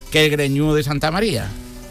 que el greñudo de Santa María.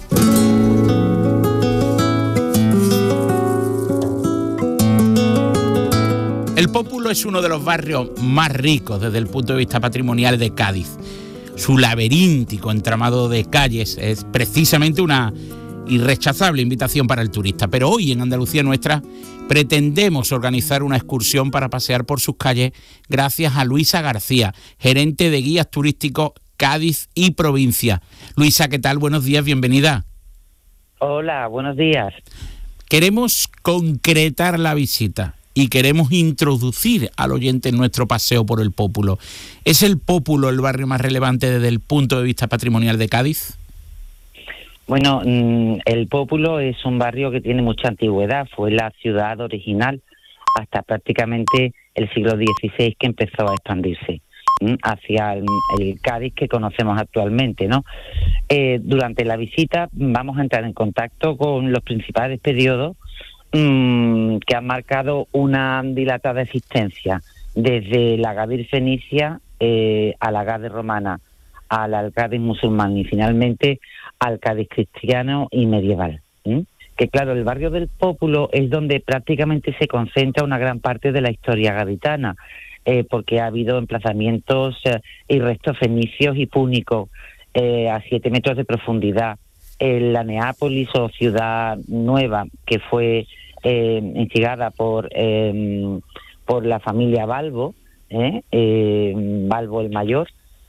El Pópulo es uno de los barrios más ricos desde el punto de vista patrimonial de Cádiz. Su laberíntico entramado de calles es precisamente una irrechazable invitación para el turista. Pero hoy en Andalucía Nuestra pretendemos organizar una excursión para pasear por sus calles gracias a Luisa García, gerente de guías turísticos Cádiz y provincia. Luisa, ¿qué tal? Buenos días, bienvenida. Hola, buenos días. Queremos concretar la visita y queremos introducir al oyente en nuestro paseo por el Pópulo. ¿Es el Pópulo el barrio más relevante desde el punto de vista patrimonial de Cádiz? Bueno, el Pópulo es un barrio que tiene mucha antigüedad. Fue la ciudad original hasta prácticamente el siglo XVI que empezó a expandirse hacia el Cádiz que conocemos actualmente, ¿no? Durante la visita vamos a entrar en contacto con los principales periodos que han marcado una dilatada existencia, desde la Gadir fenicia a la Gade romana, al Cádiz musulmán y finalmente al Cádiz cristiano y medieval. Que claro, el barrio del Pópulo es donde prácticamente se concentra una gran parte de la historia gaditana, porque ha habido emplazamientos y restos fenicios y púnicos a 7 metros de profundidad. La Neápolis o ciudad nueva, que fue instigada por la familia Balbo, Balbo el Mayor,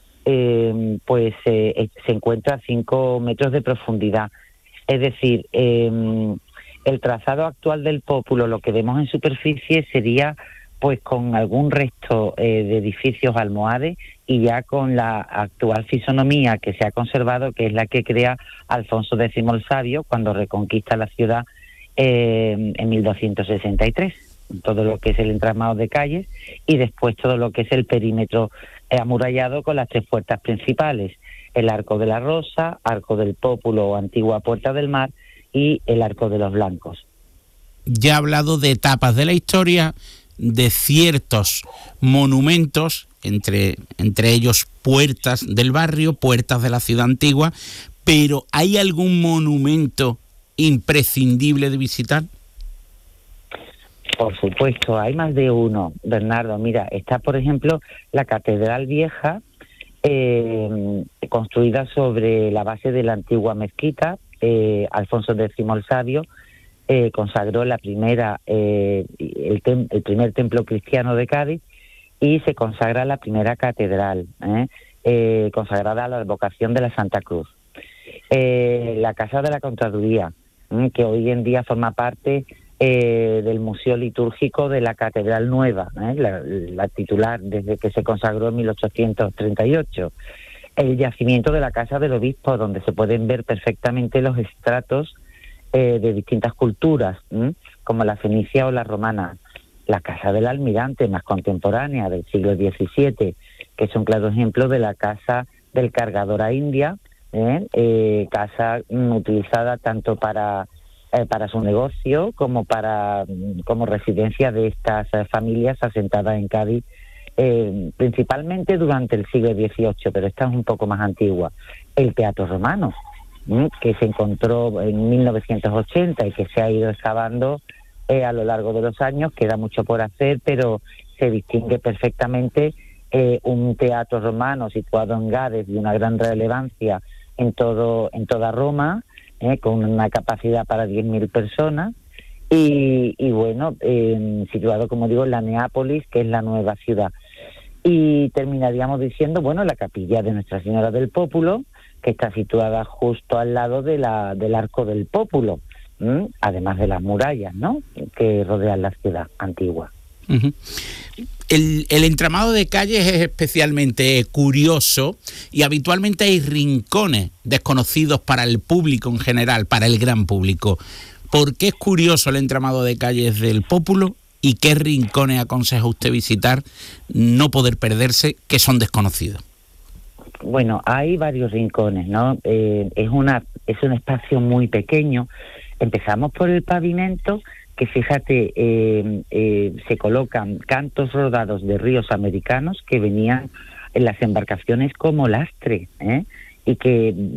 se encuentra a 5 metros de profundidad. Es decir, el trazado actual del Pópulo, lo que vemos en superficie sería pues con algún resto de edificios almohades y ya con la actual fisonomía que se ha conservado, que es la que crea Alfonso X el Sabio cuando reconquista la ciudad en 1263. Todo lo que es el entramado de calles y después todo lo que es el perímetro amurallado con las 3 puertas principales: el Arco de la Rosa, Arco del Pópulo o antigua Puerta del Mar y el Arco de los Blancos. Ya ha hablado de etapas de la historia, de ciertos monumentos, entre ellos puertas del barrio, puertas de la ciudad antigua, pero ¿hay algún monumento imprescindible de visitar? Por supuesto, hay más de uno, Bernardo. Mira, está por ejemplo la Catedral Vieja, construida sobre la base de la antigua mezquita. Alfonso X el Sabio consagró el primer templo cristiano de Cádiz y se consagra la primera catedral, consagrada a la advocación de la Santa Cruz. La Casa de la Contraduría, que hoy en día forma parte del Museo Litúrgico de la Catedral Nueva, la titular desde que se consagró en 1838. El yacimiento de la Casa del Obispo, donde se pueden ver perfectamente los estratos de distintas culturas, como la fenicia o la romana. La Casa del Almirante, más contemporánea, del siglo XVII, que es un claro ejemplo de la Casa del Cargador a India, casa utilizada tanto para su negocio como residencia de estas familias asentadas en Cádiz, principalmente durante el siglo XVIII, pero esta es un poco más antigua. El Teatro Romano, que se encontró en 1980 y que se ha ido excavando a lo largo de los años. Queda mucho por hacer, pero se distingue perfectamente un teatro romano situado en Gades de una gran relevancia en toda Roma, con una capacidad para 10.000 personas y bueno, situado, como digo, en la Neápolis, que es la nueva ciudad. Y terminaríamos diciendo, bueno, la capilla de Nuestra Señora del Pópulo, que está situada justo al lado del Arco del Pópulo, además de las murallas, ¿no?, que rodean la ciudad antigua. Uh-huh. El entramado de calles es especialmente curioso y habitualmente hay rincones desconocidos para el público en general, para el gran público. ¿Por qué es curioso el entramado de calles del Pópulo y qué rincones aconseja usted visitar, no poder perderse, que son desconocidos? Bueno, hay varios rincones, ¿no? Es un espacio muy pequeño. Empezamos por el pavimento, que fíjate, se colocan cantos rodados de ríos americanos que venían en las embarcaciones como lastre, y que